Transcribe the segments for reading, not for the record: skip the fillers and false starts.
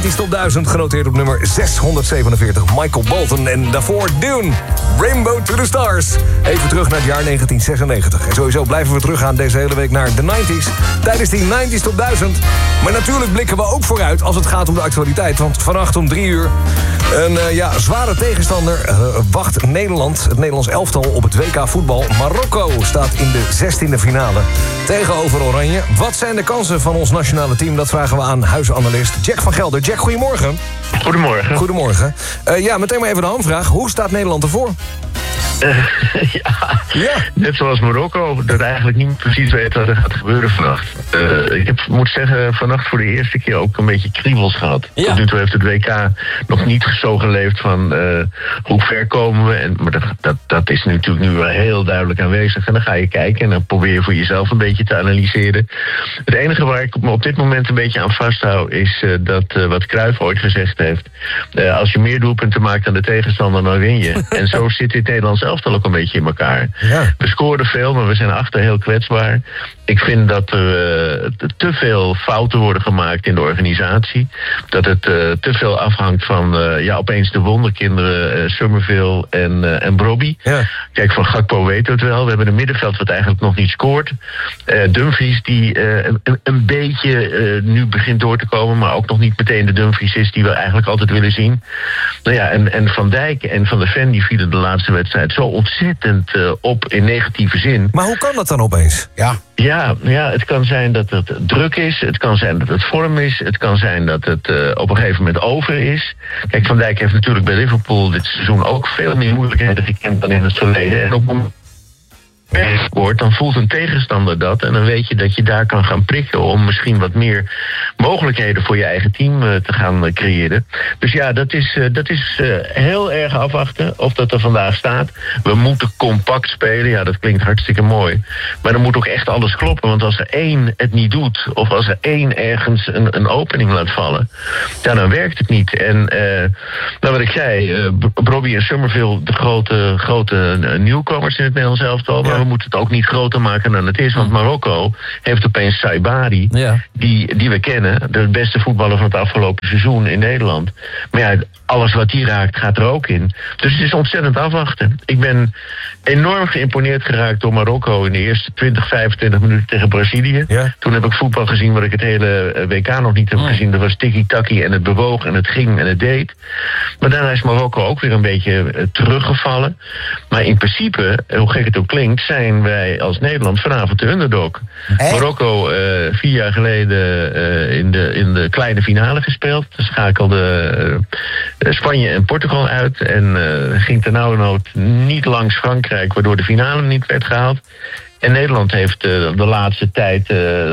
90s Top 1000, genoteerd op nummer 647. Michael Bolton en daarvoor Dune, Rainbow to the Stars. Even terug naar het jaar 1996. En sowieso blijven we teruggaan deze hele week naar de 90s. Tijdens die 90s Top 1000. Maar natuurlijk blikken we ook vooruit als het gaat om de actualiteit. Want vannacht om 3 uur een zware tegenstander wacht Nederland. Het Nederlands elftal op het WK voetbal. Marokko staat in de 16e finale tegenover Oranje. Wat zijn de kansen van ons nationale team? Dat vragen we aan huisanalist Jack van Gelder. Jack, goedemorgen. Goedemorgen. Goedemorgen. Meteen maar even de handvraag. Hoe staat Nederland ervoor? Net zoals Marokko, dat eigenlijk niet precies weet wat er gaat gebeuren vannacht. Ik moet zeggen, vannacht voor de eerste keer ook een beetje kriebels gehad. Ja. Tot nu toe heeft het WK nog niet zo geleefd van hoe ver komen we. Maar dat is natuurlijk nu wel heel duidelijk aanwezig. En dan ga je kijken en dan probeer je voor jezelf een beetje te analyseren. Het enige waar ik me op dit moment een beetje aan vasthoud is wat Cruijff ooit gezegd heeft. Als je meer doelpunten maakt dan de tegenstander, dan win je. En zo zit dit Nederlands elftal ook een beetje in elkaar. Ja. We scoren veel, maar we zijn achter heel kwetsbaar. Ik vind dat er te veel fouten worden gemaakt in de organisatie. Dat het te veel afhangt van opeens de wonderkinderen Summerville en Brobby. Ja. Kijk, van Gakpo weten we het wel. We hebben een middenveld wat eigenlijk nog niet scoort. Dumfries die een beetje nu begint door te komen, maar ook nog niet meteen de Dumfries is die we eigenlijk altijd willen zien. En Van Dijk en Van der Ven die vielen de laatste wedstrijd zo ontzettend op in negatieve zin. Maar hoe kan dat dan opeens? Ja, het kan zijn dat het druk is. Het kan zijn dat het vorm is. Het kan zijn dat het op een gegeven moment over is. Kijk, Van Dijk heeft natuurlijk bij Liverpool dit seizoen ook veel meer moeilijkheden gekend dan in het verleden. En op een scoort, dan voelt een tegenstander dat. En dan weet je dat je daar kan gaan prikken om misschien wat meer mogelijkheden voor je eigen team te gaan creëren. Dus ja, dat is heel erg afwachten of dat er vandaag staat. We moeten compact spelen. Ja, dat klinkt hartstikke mooi. Maar dan moet ook echt alles kloppen. Want als er één het niet doet, of als er één ergens een opening laat vallen, dan werkt het niet. En wat ik zei, Brobby en Summerville, de grote nieuwkomers in het Nederlands elftal. Maar we moeten het ook niet groter maken dan het is. Want Marokko heeft opeens Saibari, die we kennen, de beste voetballer van het afgelopen seizoen in Nederland. Maar ja, alles wat die raakt, gaat er ook in. Dus het is ontzettend afwachten. Ik ben enorm geïmponeerd geraakt door Marokko in de eerste 20-25 minuten tegen Brazilië. Ja. Toen heb ik voetbal gezien wat ik het hele WK nog niet heb gezien. Dat was tiki-taki en het bewoog en het ging en het deed. Maar daarna is Marokko ook weer een beetje teruggevallen. Maar in principe, hoe gek het ook klinkt, zijn wij als Nederland vanavond de underdog. Marokko 4 jaar geleden in de kleine finale gespeeld. Daar schakelde Spanje en Portugal uit. En ging ternauwernood niet langs Frankrijk, waardoor de finale niet werd gehaald. En Nederland heeft de laatste tijd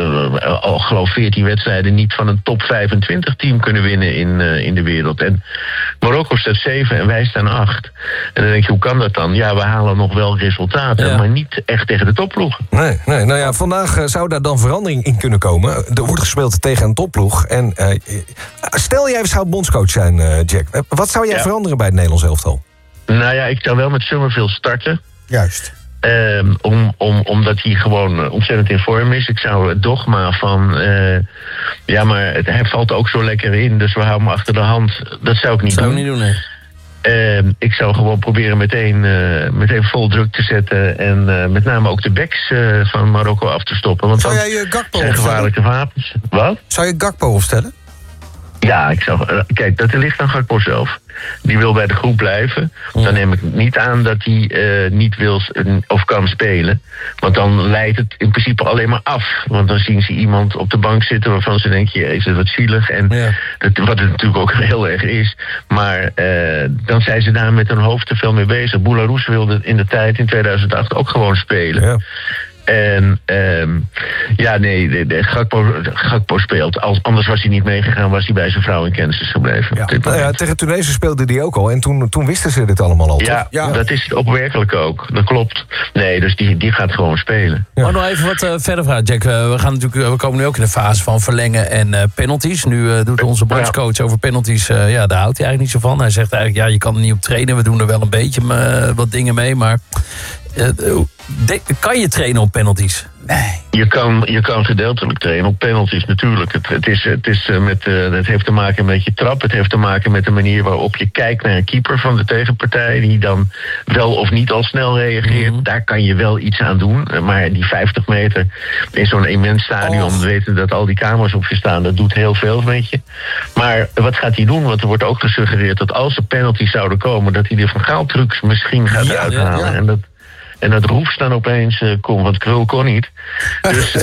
al geloof 14 wedstrijden niet van een top 25 team kunnen winnen in de wereld. En Marokko staat 7 en wij staan 8. En dan denk je, hoe kan dat dan? Ja, we halen nog wel resultaten, maar niet echt tegen de topploegen. Nee. Nou ja, vandaag zou daar dan verandering in kunnen komen. Er wordt gespeeld tegen een topploeg. En stel jij zou bondscoach zijn, Jack. Wat zou jij veranderen bij het Nederlands elftal? Nou ja, ik zou wel met Summerville starten. Juist. Omdat hij gewoon ontzettend in vorm is. Ik zou het dogma van maar hij valt ook zo lekker in, dus we houden hem achter de hand. Dat zou ik niet doen. Nee. Ik zou gewoon proberen meteen vol druk te zetten en met name ook de backs van Marokko af te stoppen. Want zou jij je Gakpo zijn gevaarlijke wapens. Wat? Zou je Gakpo opstellen? Ja, kijk, dat ligt aan Gakpo zelf. Die wil bij de groep blijven. Dan neem ik niet aan dat hij niet wil of kan spelen. Want dan leidt het in principe alleen maar af. Want dan zien ze iemand op de bank zitten waarvan ze denken, jezus, wat zielig. En wat het natuurlijk ook heel erg is. Maar dan zijn ze daar met hun hoofd te veel mee bezig. Boularus wilde in de tijd, in 2008, ook gewoon spelen. Ja. En Gakpo speelt. Anders was hij niet meegegaan, was hij bij zijn vrouw in Kansas gebleven. Tegen Tunesië speelde hij ook al. En toen wisten ze dit allemaal al. Ja, dat is het opmerkelijk ook. Dat klopt. Nee, dus die gaat gewoon spelen. Ja. Maar nog even wat verder vragen, Jack. We komen nu ook in de fase van verlengen en penalties. Nu doet onze bondscoach over penalties. Daar houdt hij eigenlijk niet zo van. Hij zegt eigenlijk, je kan er niet op trainen. We doen er wel een beetje wat dingen mee. Maar Kan je trainen op penalties? Nee. Je kan gedeeltelijk trainen op penalties natuurlijk. Het heeft te maken met je trap. Het heeft te maken met de manier waarop je kijkt naar een keeper van de tegenpartij. Die dan wel of niet al snel reageert. Daar kan je wel iets aan doen. Maar die 50 meter in zo'n immens stadion. We weten dat al die camera's op je staan. Dat doet heel veel met je. Maar wat gaat hij doen? Want er wordt ook gesuggereerd dat als er penalties zouden komen, dat hij de Van Gaal trucs misschien gaat uithalen. Ja. En dat Roefs dan opeens kon, want Krul kon niet. Dus,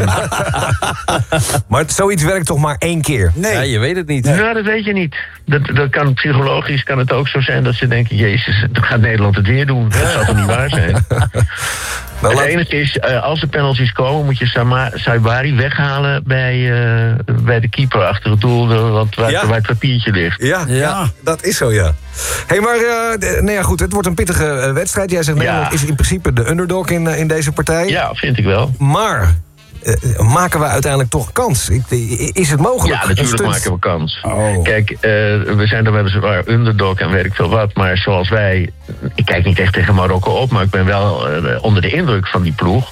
Maar zoiets werkt toch maar 1 keer? Nee. Ja, je weet het niet. Nou, dat weet je niet. Dat kan psychologisch kan het ook zo zijn dat ze denken, jezus, dan gaat Nederland het weer doen. Dat zal toch niet waar zijn? Het enige is, als er penalties komen, moet je Saibari weghalen bij de keeper achter het doel, waar het papiertje ligt. Ja, dat is zo, ja. Hé, maar goed, het wordt een pittige wedstrijd. Jij zegt, Nederland is in principe de underdog in deze partij. Ja, vind ik wel. Maar maken we uiteindelijk toch kans? Is het mogelijk? Ja, natuurlijk maken we kans. Oh. Kijk, we zijn dan weliswaar underdog en weet ik veel wat. Maar zoals wij... Ik kijk niet echt tegen Marokko op, maar ik ben wel onder de indruk van die ploeg.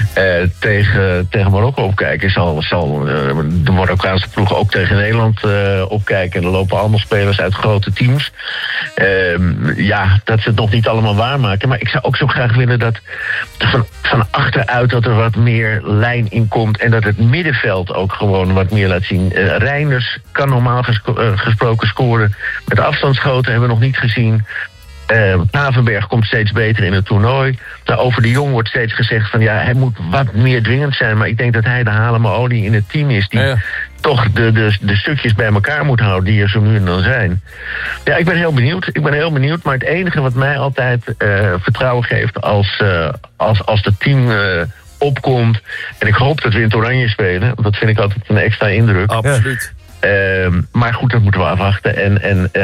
Tegen Marokko opkijken zal de Marokkaanse ploeg ook tegen Nederland opkijken. En er lopen allemaal spelers uit grote teams. Dat ze het nog niet allemaal waarmaken. Maar ik zou ook zo graag willen dat van achteruit dat er wat meer lijn in komt. En dat het middenveld ook gewoon wat meer laat zien. Reinders kan normaal gesproken scoren. Met afstandsschoten hebben we nog niet gezien. Havenberg komt steeds beter in het toernooi. Over de Jong wordt steeds gezegd van hij moet wat meer dwingend zijn. Maar ik denk dat hij de Halemaolie in het team is die toch de stukjes bij elkaar moet houden die er zo nu en dan zijn. Ja, ik ben heel benieuwd. Maar het enige wat mij altijd vertrouwen geeft als het team opkomt. En ik hoop dat we in het oranje spelen. Want dat vind ik altijd een extra indruk. Absoluut. Maar goed, dat moeten we afwachten.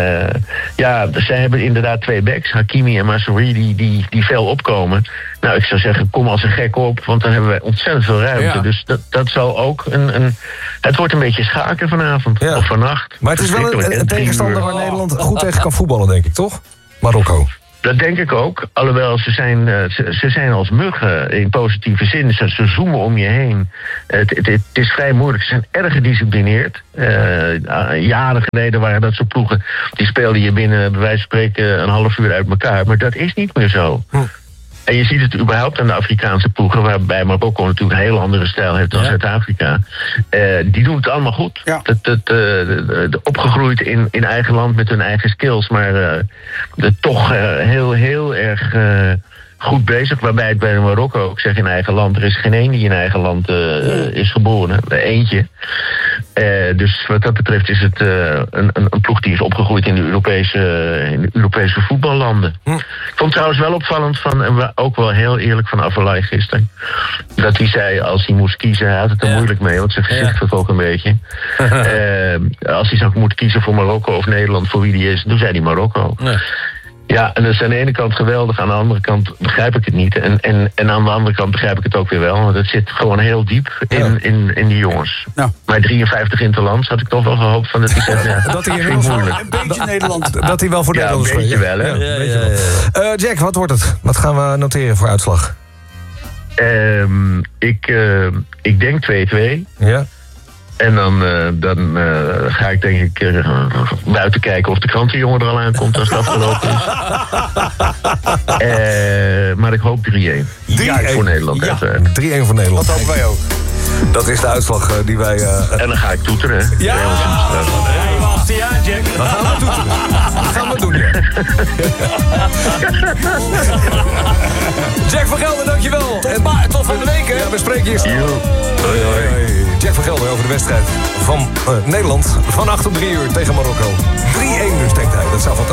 Zij hebben inderdaad 2 backs, Hakimi en Masraoui, die veel opkomen. Nou, ik zou zeggen, kom als een gek op, want dan hebben wij ontzettend veel ruimte. Ja. Dus dat zal ook het wordt een beetje schaken vanavond of vannacht. Maar het is wel een tegenstander waar Nederland goed tegen kan voetballen, denk ik, toch? Marokko. Dat denk ik ook. Alhoewel, ze zijn als muggen in positieve zin. Ze zoomen om je heen. Het is vrij moeilijk. Ze zijn erg gedisciplineerd. Jaren geleden waren dat soort ploegen. Die speelden je binnen, bij wijze van spreken, een half uur uit elkaar. Maar dat is niet meer zo. En je ziet het überhaupt aan de Afrikaanse ploegen, waarbij Marokko natuurlijk een heel andere stijl heeft dan Zuid-Afrika. Die doen het allemaal goed. Ja. Opgegroeid in eigen land met hun eigen skills, maar toch heel erg goed bezig. Waarbij ik bij Marokko ook zeg in eigen land. Er is geen één die in eigen land is geboren. Eentje. Dus wat dat betreft is het een ploeg die is opgegroeid in de Europese voetballanden. Ik vond trouwens wel opvallend en ook wel heel eerlijk van Avalai gisteren. Dat hij zei, als hij moest kiezen, hij had het er moeilijk mee, want zijn gezicht was ook een beetje. Als hij zou moeten kiezen voor Marokko of Nederland, voor wie die is, toen zei hij Marokko. Ja, en dat is aan de ene kant geweldig, aan de andere kant begrijp ik het niet. En aan de andere kant begrijp ik het ook weer wel, want het zit gewoon heel diep in die jongens. Ja. Maar 53 interlands had ik toch wel gehoopt van dat hij zegt, dat hij een beetje Nederland, dat hij wel voor Nederland spreekt. Ja, een beetje wel, hè? Jack, wat wordt het? Wat gaan we noteren voor uitslag? Ik denk 2-2. Ja. En dan ga ik denk ik buiten kijken of de krantenjongen er al aankomt als het afgelopen is. Maar ik hoop 3-1. 3-1 voor Nederland. 3-1 voor Nederland. Dat hopen wij ook. Dat is de uitslag die wij... En dan ga ik toeteren. Ja! Rijden we achter je aan, Jack. Dan gaan we toeteren. Dat gaan we doen, ja. Jack van Gelder, dankjewel. Tot van de week, hè. Ja, we spreken je snel. Hoi. Jack van Gelder over de wedstrijd van Nederland. Vannacht om 3 uur tegen Marokko. 3-1 dus, denkt hij. Dat zou fantastisch